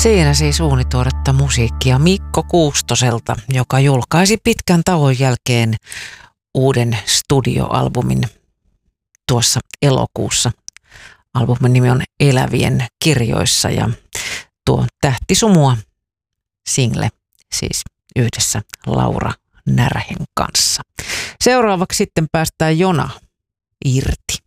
Siinä siis uunituoretta musiikkia Mikko Kuustoselta, joka julkaisi pitkän tauon jälkeen uuden studioalbumin tuossa elokuussa. Albumin nimi on Elävien kirjoissa ja tuo Tähti sumua single siis yhdessä Laura Närhen kanssa. Seuraavaksi sitten päästään Jona irti.